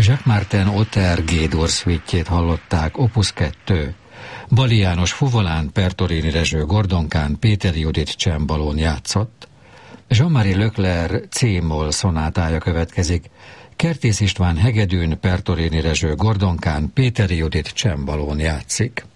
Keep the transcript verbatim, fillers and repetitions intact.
Jacques-Martin Otter G-dur szvítjét hallották, opus kettő. Bali János fuvolán, Pertorini Rezső gordonkán, Péter Judit csembalón játszott. Jean-Marie Leclerc C-moll szonátája következik. Kertész István hegedűn, Pertorini Rezső gordonkán, Péter Judit csembalón játszik.